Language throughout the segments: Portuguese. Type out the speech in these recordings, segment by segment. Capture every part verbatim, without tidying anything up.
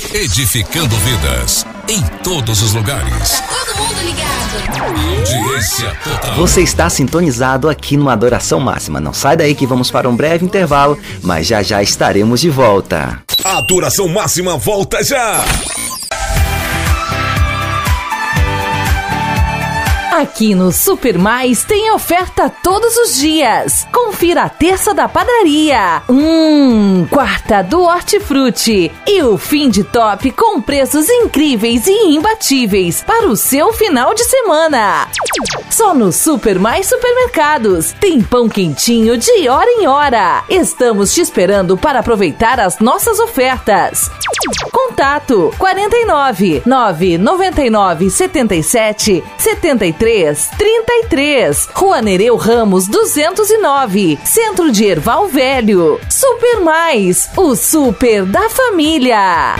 Edificando vidas em todos os lugares. Tá todo mundo ligado. Audiência total. Você está sintonizado aqui no Adoração Máxima. Não sai daí que vamos para um breve intervalo, mas já já estaremos de volta. Adoração Máxima volta já. Aqui no Super Mais tem oferta todos os dias. Confira a terça da padaria. Hum, quarta do Hortifruti. E o fim de top com preços incríveis e imbatíveis para o seu final de semana. Só no Super Mais Supermercados. Tem pão quentinho de hora em hora. Estamos te esperando para aproveitar as nossas ofertas. Contato quarenta e nove, nove noventa e nove, setenta e sete, setenta e três, trinta e três. Rua Nereu Ramos duzentos e nove, Centro de Erval Velho. Super Mais, o super da família.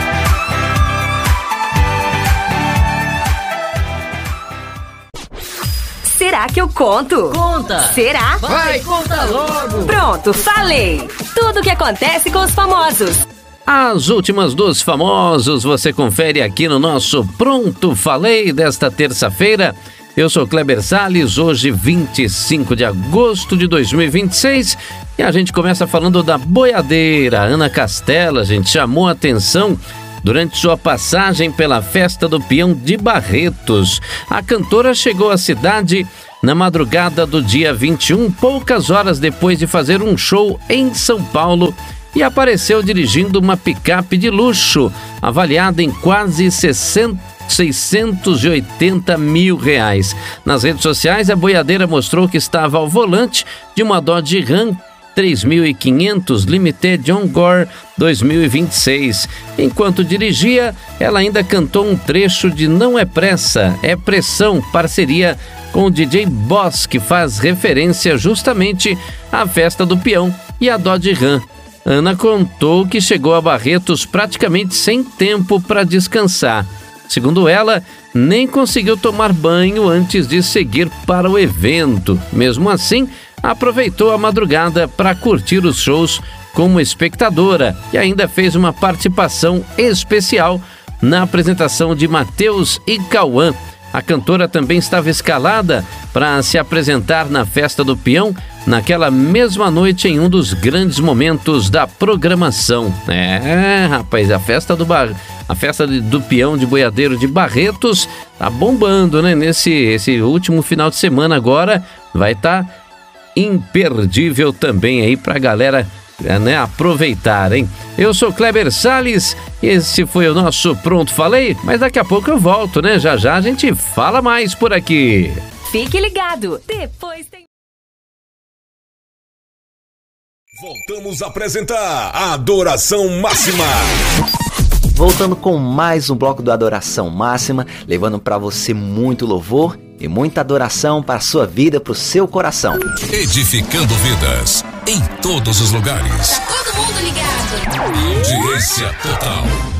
Será que eu conto? Conta! Será? Vai, conta logo! Pronto, falei! Tudo o que acontece com os famosos. As últimas dos famosos você confere aqui no nosso Pronto Falei desta terça-feira. Eu sou Kleber Salles, hoje vinte e cinco de agosto de dois mil e vinte e seis, e a gente começa falando da boiadeira. Ana Castela, a gente chamou a atenção durante sua passagem pela Festa do Peão de Barretos. A cantora chegou à cidade na madrugada do dia vinte e um, poucas horas depois de fazer um show em São Paulo, e apareceu dirigindo uma picape de luxo, avaliada em quase seiscentos e oitenta mil reais. Nas redes sociais, a boiadeira mostrou que estava ao volante de uma Dodge Ram três mil e quinhentos Limited John Gore dois mil e vinte e seis. Enquanto dirigia, ela ainda cantou um trecho de Não é Pressa, é Pressão, parceria com o D J Boss, que faz referência justamente à Festa do Peão e à Dodge Ram. Ana contou que chegou a Barretos praticamente sem tempo para descansar. Segundo ela, nem conseguiu tomar banho antes de seguir para o evento. Mesmo assim, aproveitou a madrugada para curtir os shows como espectadora e ainda fez uma participação especial na apresentação de Matheus e Cauã. A cantora também estava escalada para se apresentar na Festa do Peão naquela mesma noite em um dos grandes momentos da programação. É, rapaz, a festa do bar... a festa do Peão de Boiadeiro de Barretos tá bombando, né? Nesse esse último final de semana agora vai estar tá imperdível também aí pra galera, né, aproveitar, hein? Eu sou Kleber Salles, esse foi o nosso Pronto Falei, mas daqui a pouco eu volto, né? Já já a gente fala mais por aqui. Fique ligado, depois tem... Voltamos a apresentar a Adoração Máxima. Voltando com mais um bloco do Adoração Máxima, levando para você muito louvor e muita adoração para a sua vida, para o seu coração. Edificando vidas em todos os lugares. Tá todo mundo ligado. Audiência total.